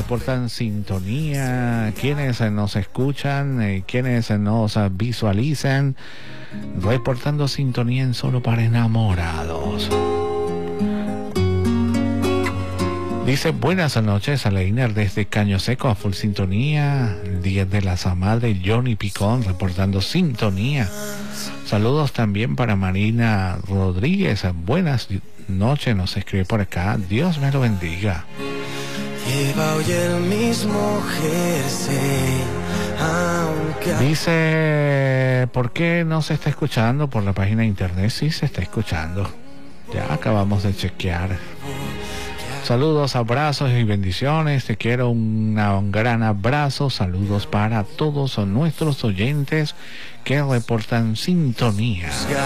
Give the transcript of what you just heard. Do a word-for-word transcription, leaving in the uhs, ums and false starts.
reportan sintonía, quienes nos escuchan, eh, quienes nos visualizan, reportando sintonía en Solo para Enamorados. Dice, buenas noches, Aleiner desde Caño Seco, a full sintonía. Día de la Madre, Johnny Picón, reportando sintonía. Saludos también para Marina Rodríguez. Buenas noches, nos escribe por acá. Dios me lo bendiga. Lleva hoy el mismo jersey, aunque... Dice, ¿por qué no se está escuchando por la página de internet? Sí, se está escuchando. Ya acabamos de chequear. Saludos, abrazos y bendiciones. Te quiero una, un gran abrazo. Saludos para todos nuestros oyentes que reportan sintonía.